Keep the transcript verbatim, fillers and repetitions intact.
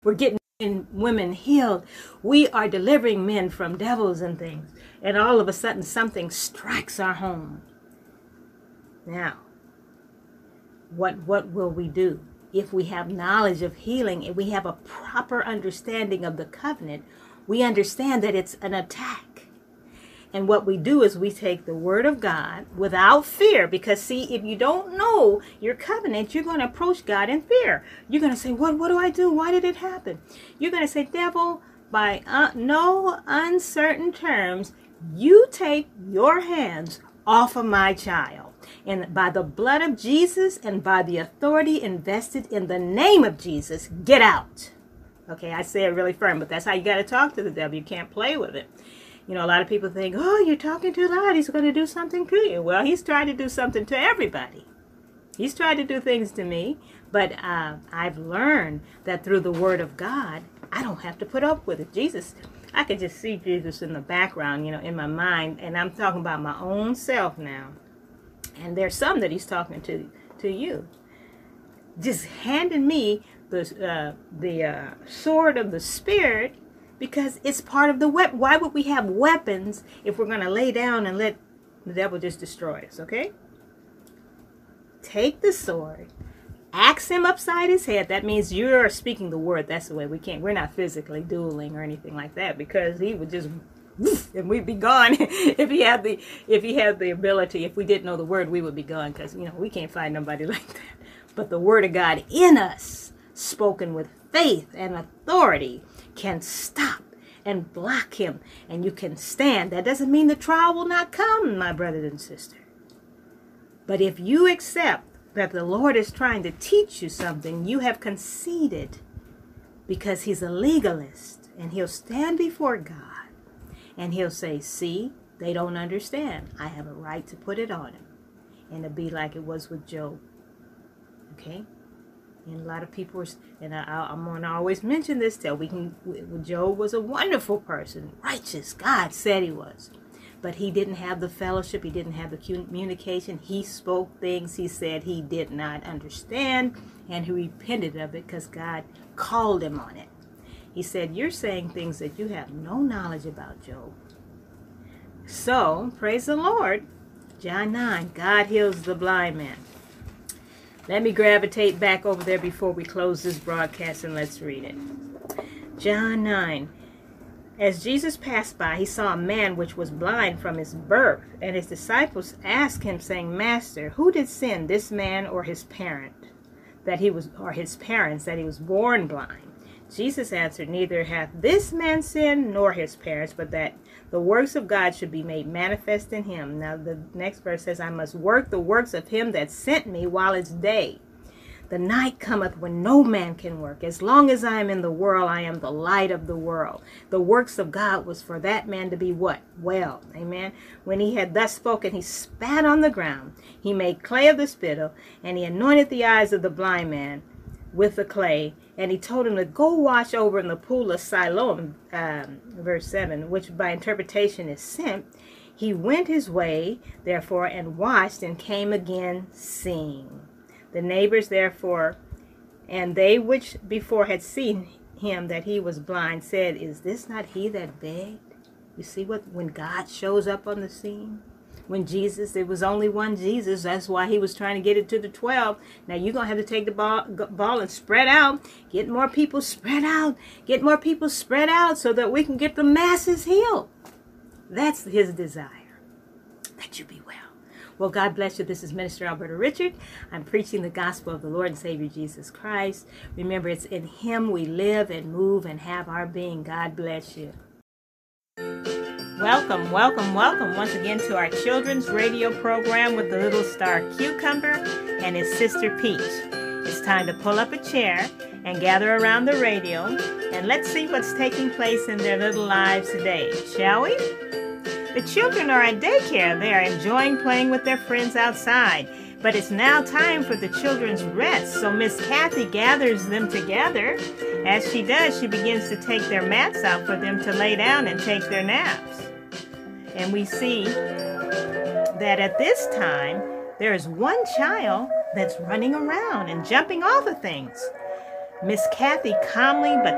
We're getting men, women healed. We are delivering men from devils and things. And all of a sudden something strikes our home. Now, what what will we do? If we have knowledge of healing and we have a proper understanding of the covenant, we understand that it's an attack. And what we do is we take the word of God without fear. Because see, if you don't know your covenant, you're going to approach God in fear. You're going to say, what, what do I do? Why did it happen? You're going to say, devil, by uh, no uncertain terms, you take your hands off of my child. And by the blood of Jesus and by the authority invested in the name of Jesus, get out. Okay, I say it really firm, but that's how you got to talk to the devil. You can't play with it. You know, a lot of people think, oh, you're talking too loud. He's going to do something to you. Well, he's trying to do something to everybody. He's tried to do things to me, but uh, I've learned that through the word of God, I don't have to put up with it. Jesus, I could just see Jesus in the background, you know, in my mind, and I'm talking about my own self now. And there's some that he's talking to to you. Just handing me the, uh, the uh, sword of the Spirit, because it's part of the weapon. Why would we have weapons if we're going to lay down and let the devil just destroy us, okay? Take the sword, axe him upside his head. That means you're speaking the word. That's the way we can't. We're not physically dueling or anything like that, because he would just, and we'd be gone if he had the if he had the ability. If we didn't know the word, we would be gone, because you know we can't find nobody like that. But the word of God in us, spoken with faith and authority, can stop and block him, and you can stand. That doesn't mean the trial will not come, my brothers and sisters. But if you accept that the Lord is trying to teach you something, you have conceded, because he's a legalist, and he'll stand before God and he'll say, see, they don't understand. I have a right to put it on him. And it'll be like it was with Job. Okay? And a lot of people, are, and I, I'm going to always mention this, till we can, Job was a wonderful person, righteous. God said he was. But he didn't have the fellowship. He didn't have the communication. He spoke things he said he did not understand, and he repented of it because God called him on it. He said, you're saying things that you have no knowledge about, Job. So, praise the Lord. John nine, God heals the blind man. Let me gravitate back over there before we close this broadcast, and let's read it. John nine. As Jesus passed by, he saw a man which was blind from his birth. And his disciples asked him, saying, Master, who did sin, this man or his parent, that he was, or his parents, that he was born blind? Jesus answered, neither hath this man sinned nor his parents, but that the works of God should be made manifest in him. Now the next verse says, I must work the works of him that sent me while it's day. The night cometh when no man can work. As long as I am in the world, I am the light of the world. The works of God was for that man to be what? Well, amen. When he had thus spoken, he spat on the ground. He made clay of the spittle, and he anointed the eyes of the blind man with the clay. And he told him to go wash over in the pool of Siloam, um, verse seven, which by interpretation is sent. He went his way, therefore, and washed, and came again seeing. The neighbors, therefore, and they which before had seen him that he was blind, said, is this not he that begged? You see what, when God shows up on the scene? When Jesus, there was only one Jesus. That's why he was trying to get it to the twelve. Now you're going to have to take the ball, ball and spread out. Get more people spread out. Get more people spread out so that we can get the masses healed. That's his desire, that you be well. Well, God bless you. This is Minister Alberta Richard. I'm preaching the gospel of the Lord and Savior Jesus Christ. Remember, it's in him we live and move and have our being. God bless you. Welcome, welcome, welcome once again to our children's radio program with the little star Cucumber and his sister Peach. It's time to pull up a chair and gather around the radio, and let's see what's taking place in their little lives today, shall we? The children are at daycare. They are enjoying playing with their friends outside. But it's now time for the children's rest. So Miss Kathy gathers them together. As she does, she begins to take their mats out for them to lay down and take their naps. And we see that at this time, there is one child that's running around and jumping off of things. Miss Kathy calmly but